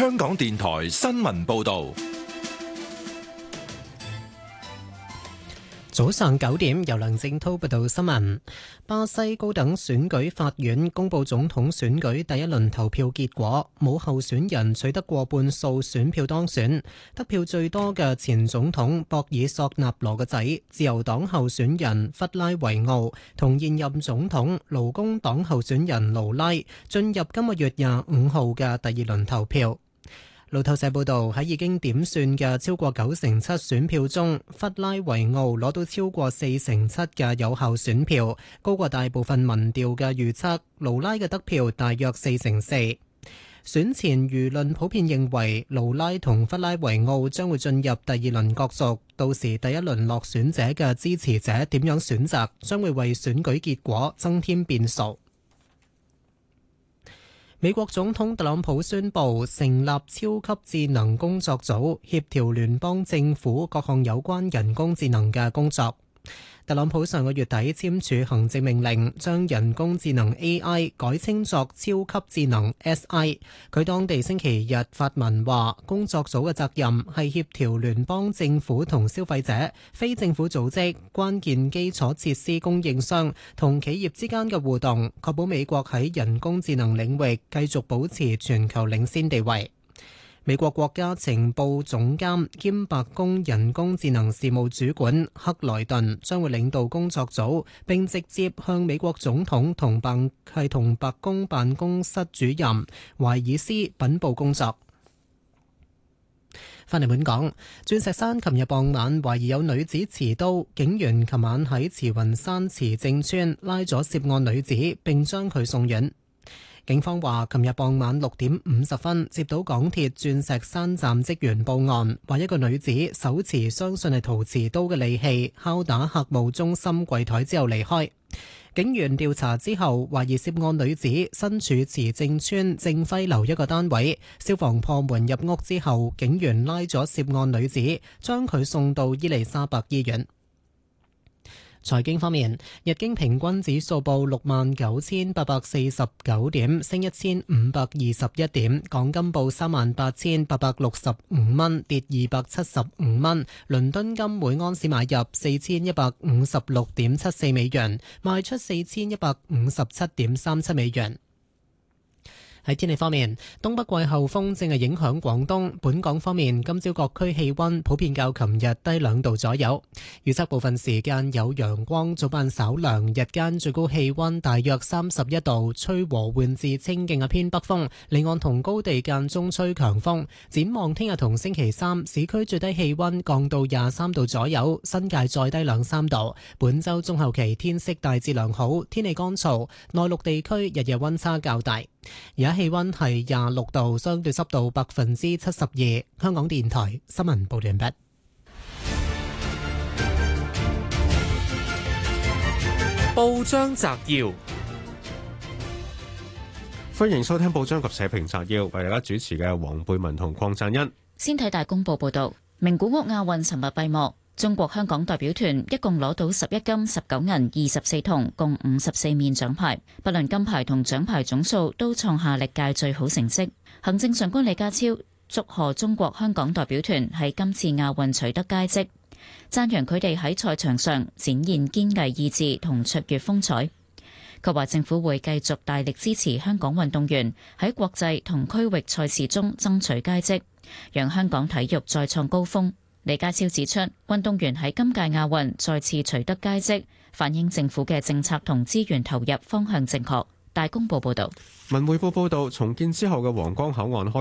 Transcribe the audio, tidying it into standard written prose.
香港電台新聞報道。 早上9點，由梁正滔報道新聞。巴西高等選舉法院公布總統選舉第一輪投票結果，冇候選人取得過半數選票當選。得票最多嘅前總統博爾索納羅嘅仔，自由黨候選人弗拉維奧同現任總統勞工黨候選人盧拉進入今個月25號嘅第二輪投票。路透社報道，喺已經點算嘅超過97%選票中，弗拉維奧攞到超過47%嘅有效選票，高過大部分民調嘅預測。盧拉嘅得票大約4%。選前輿論普遍認為，盧拉同弗拉維奧將會進入第二輪角逐，到時第一輪落選者嘅支持者點樣選擇，將會為選舉結果增添變數。美國總統特朗普宣布成立超級智能工作組，協調聯邦政府各項有關人工智能嘅工作。特朗普上個月底簽署行政命令，將人工智能 AI 改稱作超級智能 SI。佢當地星期日發文話，工作組嘅責任係協調聯邦政府同消費者、非政府組織、關鍵基礎設施供應商同企業之間嘅互動，確保美國喺人工智能領域繼續保持全球領先地位。美國國家情報總監兼白宮人工智能事務主管克萊頓將會領導工作組，並直接向美國總統同白宮辦公室主任懷爾斯稟報工作。返嚟本港，鑽石山琴日傍晚懷疑有女子持刀，警員琴晚喺慈雲山慈正村拉咗涉案女子，並將佢送院。警方話，琴日傍晚6點50分接到港鐵鑽石山站職員報案，話一個女子手持相信係陶瓷刀嘅利器敲打客務中心櫃台之後離開。警員調查之後，懷疑涉案女子身處慈正村正輝樓一個單位。消防破門入屋之後，警員拉咗涉案女子，將佢送到伊利沙伯醫院。財經方面，日經平均指數報69,849點，升1521點；港金報38,865蚊，跌275蚊；倫敦金每盎司買入4156.74美元，賣出4157.37美元。喺天氣方面，東北季候風正係影響廣東。本港方面，今朝各區氣溫普遍較琴日低2度左右。預測部分時間有陽光，早晚稍涼，日間最高氣溫大約31度，吹和緩至清勁嘅偏北風，離岸同高地間中吹強風。展望聽日同星期三，市區最低氣溫降到23度左右，新界再低2-3度。本週中後期天色大致良好，天氣乾燥，內陸地區日夜溫差較大。而家氣溫係26度，相對濕度72%。香港電台新聞報道完畢。 報章摘要，歡迎收聽報章及社評摘要，為大家主持嘅黃貝文同鄺贊恩。 先睇大公報報道，名古屋亞運尋日閉幕。中國香港代表團一共攞到11金、19銀、24銅，共54面獎牌。不論金牌同獎牌總數，都創下歷屆最好成績。行政長官李家超祝賀中國香港代表團喺今次亞運取得佳績，讚揚佢哋喺賽場上展現堅毅意志同卓越風采。佢話政府會繼續大力支持香港運動員喺國際同區域賽事中爭取佳績，讓香港體育再創高峰。李家超指出，運動員喺今屆亞運再次取得佳績，反映政府嘅政策同資源投入方向正確。大公報報道。 文匯報報道，重建之後嘅皇崗口岸開